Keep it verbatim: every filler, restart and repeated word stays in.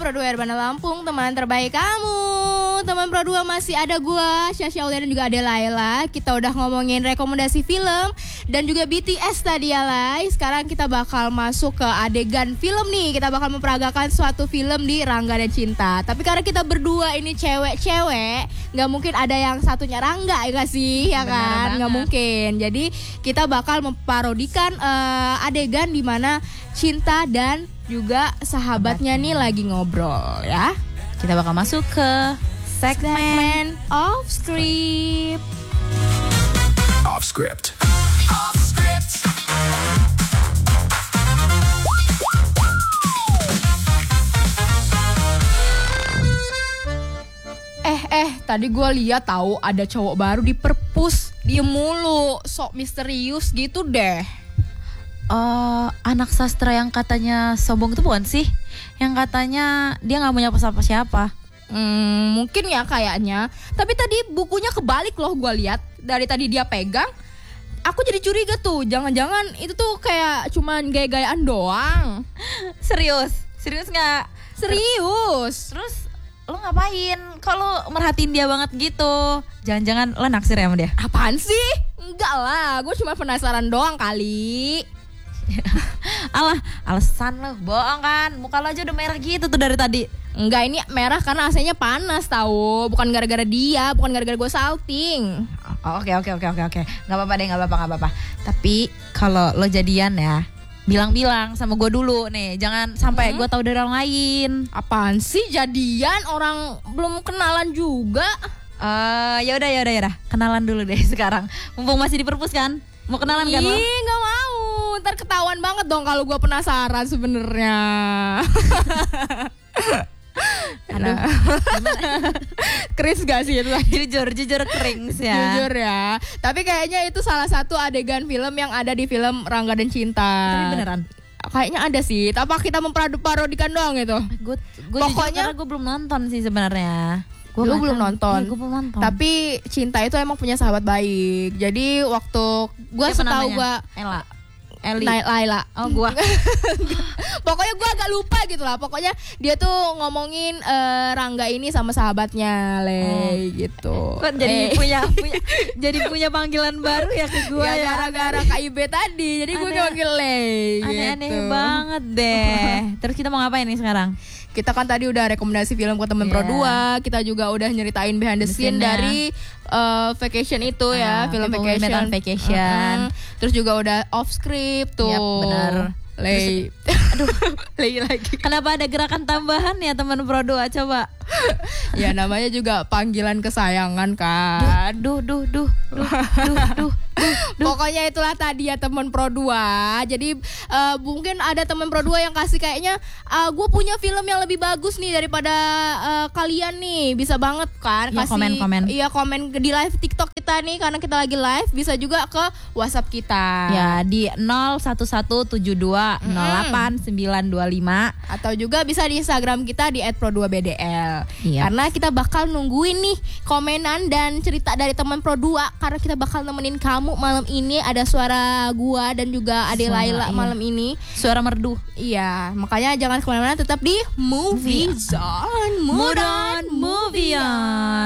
Pro dua Urbana Lampung, teman terbaik kamu. Teman Pro dua masih ada gua, Syasha Aulia dan juga Ade Laila. Kita udah ngomongin rekomendasi film dan juga B T S tadi ya, Lai. Sekarang kita bakal masuk ke adegan film nih. Kita bakal memperagakan suatu film di Rangga dan Cinta. Tapi karena kita berdua ini cewek-cewek, nggak mungkin ada yang satunya Rangga ya gak sih, ya kan? Nggak mungkin. Jadi kita bakal memparodikan uh, adegan di mana Cinta dan juga sahabatnya nih lagi ngobrol ya. Kita bakal masuk ke segmen Off Script. Off Script. Off Script. Eh eh tadi gue lihat tahu ada cowok baru di perpus, diem mulu, sok misterius gitu deh. uh, anak sastra yang katanya sombong itu bukan sih? Yang katanya dia nggak punya siapa-siapa. Hmm, mungkin ya kayaknya. Tapi tadi bukunya kebalik loh gue lihat. Dari tadi dia pegang, aku jadi curiga tuh. Jangan-jangan itu tuh kayak cuman gaya-gayaan doang. Serius? Serius nggak? Serius. Terus lo ngapain? Kalau merhatiin dia banget gitu? Jangan-jangan lo naksir ya sama dia? Apaan sih? Enggak lah, gue cuma penasaran doang kali. Alah, alasan lo, bohong kan? Muka lo aja udah merah gitu tuh dari tadi. Enggak, ini merah karena A C-nya panas tahu, bukan gara-gara dia, bukan gara-gara gue salting. Oh, oke oke oke oke oke. Nggak apa-apa deh, nggak apa-apa nggak apa-apa. Tapi kalau lo jadian ya, bilang-bilang sama gue dulu nih, jangan sampai Hmm? gue tahu dari orang lain. Apaan sih jadian, orang belum kenalan juga. Eh, ya udah ya udah ya udah. Kenalan dulu deh sekarang. Mumpung masih di perpus kan? Mau kenalan kan lo? Ih, nggak mau. Ntar ketahuan banget dong kalau gue penasaran sebenarnya. Aduh. Kris gak sih itu? jujur, jujur kering sih ya. Jujur ya. Tapi kayaknya itu salah satu adegan film yang ada di film Rangga dan Cinta. Tapi beneran? Kayaknya ada sih. Apa kita memparodikan doang itu? Gue gue Pokoknya- jujur karena gue belum nonton sih sebenarnya. Gua Lu nggak belum tahu. nonton. Iya, gue belum nonton. Tapi Cinta itu emang punya sahabat baik. Jadi waktu gue Siapa setahu namanya? gue Ella. Eli. Nay- Laila. Oh, gua. Pokoknya gue agak lupa gitu lah. Pokoknya dia tuh ngomongin eh, Rangga ini sama sahabatnya Le gitu. Kok jadi Eh. punya, punya jadi punya panggilan baru ya ke gue Ya, ya. gara-gara K I B tadi. Jadi gue Aneh- manggil Le Aneh-aneh gitu. banget deh. Terus kita mau ngapain nih sekarang? Kita kan tadi udah rekomendasi film ke temen Iya. Pro dua. Kita juga udah nyeritain behind the The scene scene-nya. dari uh, Vacation itu ya, Ah, film People Vacation. We Met on Vacation. Mm-mm. Terus juga udah off script tuh. Yap, benar. Lay. Aduh, Lay lagi. kenapa ada gerakan tambahan ya teman Pro dua? Coba. Ya namanya juga panggilan kesayangan kan. Duh, duh, duh, duh, duh, duh. Pokoknya itulah tadi ya temen Pro dua. Jadi uh, mungkin ada temen Pro dua yang kasih kayaknya uh, gue punya film yang lebih bagus nih daripada uh, kalian nih. Bisa banget kan Iya, kasih komen-komen. Iya, komen di live TikTok kita nih karena kita lagi live. Bisa juga ke WhatsApp kita. Ya di nol satu satu tujuh dua nol delapan sembilan dua lima. Atau juga bisa di Instagram kita di et pro dua b d l. Iya. Karena kita bakal nungguin nih komenan dan cerita dari teman Pro dua. Karena kita bakal nemenin kamu malam ini. Ada suara gua dan juga Ade Suara, Laila iya. malam ini. Suara merdu. Iya, makanya jangan kemana-mana, tetap di Movie Zone. Mood on, movie on.